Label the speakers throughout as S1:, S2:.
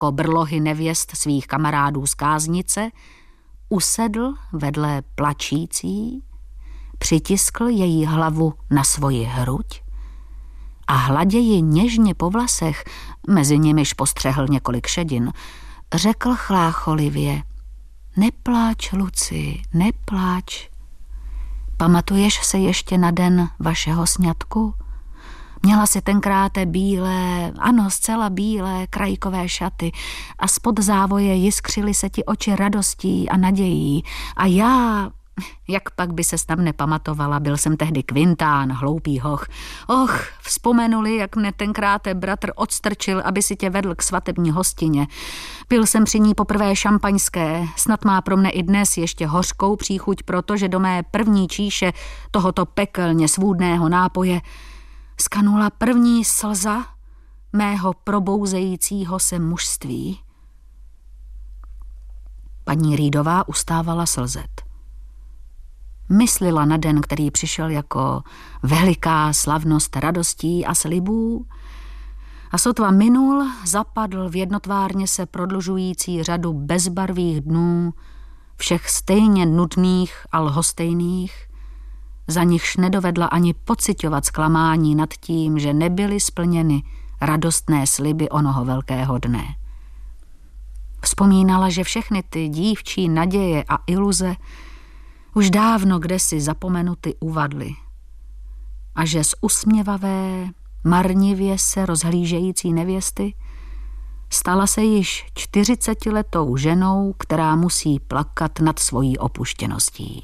S1: kobrlohy nevěst svých kamarádů z káznice, usedl vedle plačící, přitiskl její hlavu na svoji hruď a hlaději něžně po vlasech, mezi nimiž postřehl několik šedin, řekl chlácholivě: Nepláč, Luci, nepláč. Pamatuješ se ještě na den vašeho sňatku? Měla si tenkrát bílé, ano, zcela bílé krajkové šaty a spod závoje jiskřily se ti oči radostí a nadějí. A já, jak pak by ses tam nepamatovala, byl jsem tehdy kvintán, hloupý hoch. Och, vzpomenuli, jak mne tenkrát bratr odstrčil, aby si tě vedl k svatební hostině. Pil jsem při ní poprvé šampaňské, snad má pro mne i dnes ještě hořkou příchuť, protože do mé první číše tohoto pekelně svůdného nápoje skanula první slza mého probouzejícího se mužství. Paní Reedová ustávala slzet. Myslela na den, který přišel jako veliká slavnost radostí a slibů, a sotva minul, zapadl v jednotvárně se prodlužující řadu bezbarvých dnů, všech stejně nudných a lhostejných, za nichž nedovedla ani pociťovat zklamání nad tím, že nebyly splněny radostné sliby onoho velkého dne. Vzpomínala, že všechny ty dívčí naděje a iluze už dávno kdesi zapomenuty uvadly a že z usměvavé, marnivě se rozhlížející nevěsty stala se již 40letou ženou, která musí plakat nad svojí opuštěností.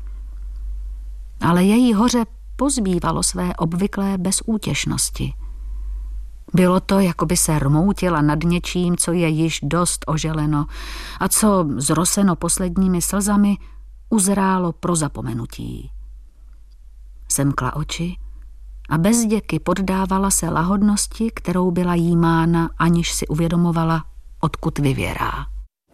S1: Ale její hoře pozbývalo své obvyklé bezútěšnosti. Bylo to, jako by se rmoutila nad něčím, co je již dost oželeno a co, zroseno posledními slzami, uzrálo pro zapomenutí. Semkla oči a bezděky poddávala se lahodnosti, kterou byla jímána, aniž si uvědomovala, odkud vyvěrá.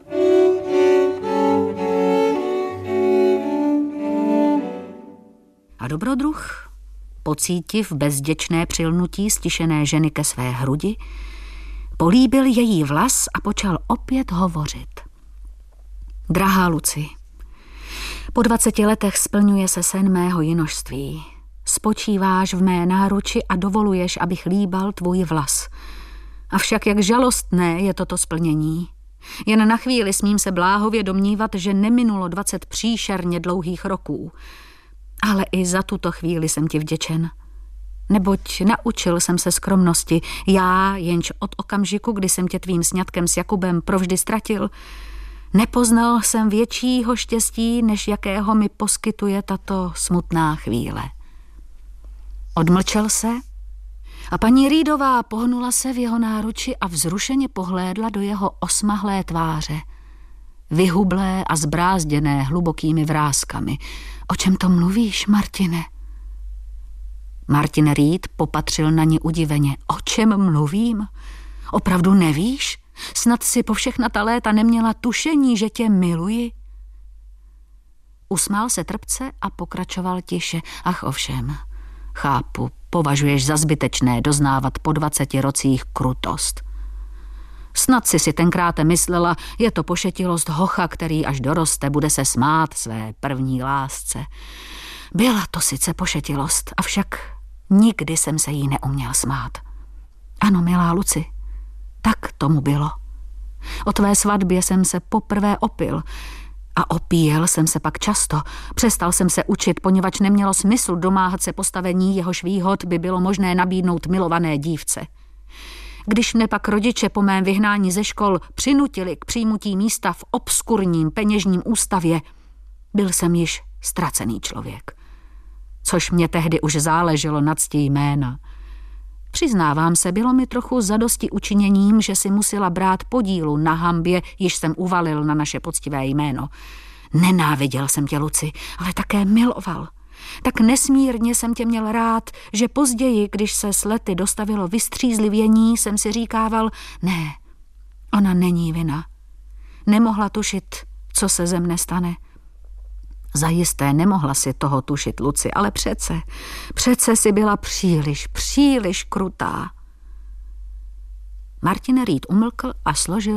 S1: A dobrodruh, pocítiv bezděčné přilnutí stišené ženy ke své hrudi, políbil její vlas a počal opět hovořit. Drahá Luci, po 20 letech splňuje se sen mého jinožství. Spočíváš v mé náruči a dovoluješ, abych líbal tvůj vlas. Avšak jak žalostné je toto splnění. Jen na chvíli smím se bláhově domnívat, že neminulo 20 příšerně dlouhých roků. Ale i za tuto chvíli jsem ti vděčen. Neboť naučil jsem se skromnosti, já, jenž od okamžiku, kdy jsem tě tvým sňatkem s Jakubem provždy ztratil, nepoznal jsem většího štěstí, než jakého mi poskytuje tato smutná chvíle. Odmlčel se a paní Reedová pohnula se v jeho náruči a vzrušeně pohlédla do jeho osmahlé tváře, vyhublé a zbrázděné hlubokými vrázkami. O čem to mluvíš, Martine? Martin Reed popatřil na ní udiveně. O čem mluvím? Opravdu nevíš? Snad si po všechna ta léta neměla tušení, že tě miluji? Usmál se trpce a pokračoval tiše. Ach ovšem, chápu, považuješ za zbytečné doznávat po 20 rocích krutost. Snad si tenkrát myslela, je to pošetilost hocha, který až doroste, bude se smát své první lásce. Byla to sice pošetilost, avšak nikdy jsem se jí neuměl smát. Ano, milá Luci, tak tomu bylo. O tvé svatbě jsem se poprvé opil a opíjel jsem se pak často. Přestal jsem se učit, poněvadž nemělo smysl domáhat se postavení, jehož výhod by bylo možné nabídnout milované dívce. Když mne pak rodiče po mém vyhnání ze škol přinutili k přijmutí místa v obskurním peněžním ústavě, byl jsem již ztracený člověk. Což mě tehdy už záleželo na cti jména. Přiznávám se, bylo mi trochu zadosti učiněním, že si musela brát podílu na hanbě, již jsem uvalil na naše poctivé jméno. Nenáviděl jsem tě, Luci, ale také miloval. Tak nesmírně jsem tě měl rád, že později, když se s lety dostavilo vystřízlivění, jsem si říkával, ne, ona není vina. Nemohla tušit, co se ze mne stane. Zajisté nemohla si toho tušit, Luci, ale přece si byla příliš krutá. Martin Reed umlkl a složil